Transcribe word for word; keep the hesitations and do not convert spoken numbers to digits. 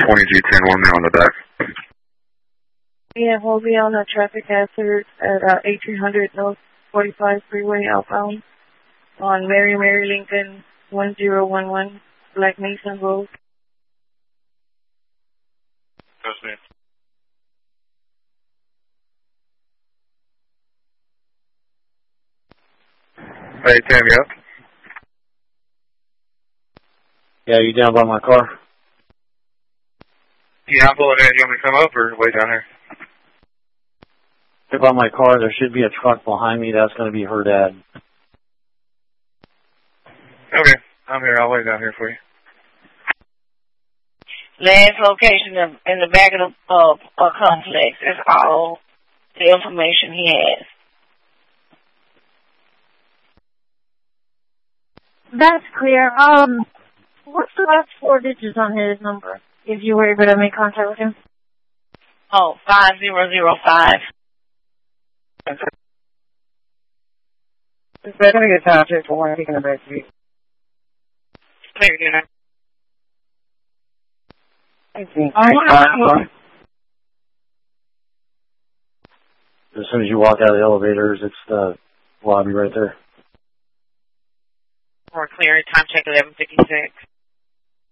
twenty G ten, one man on the dock. Yeah, we'll be on a traffic hazard at uh, eighteen hundred North forty-five Freeway outbound on Mary Mary Lincoln one zero one one Black Mason Road. Yes, ma'am. Hey, Tim, you up? Yeah, you down by my car? Yeah, I'm pulling in. You want me to come up or wait down here? By my car, there should be a truck behind me. That's going to be her dad. Okay, I'm here. I'll wait down here for you. Last location in, in the back of the uh, uh, complex is all the information he has. That's clear. Um, what's the last four digits on his number, if you were able to make contact with him? Oh, five zero zero five. It's better to get time for one taking the back seat. Clear, you know. I think. As soon as you walk out of the elevators, it's the lobby right there. More clear. Time check eleven fifty-six.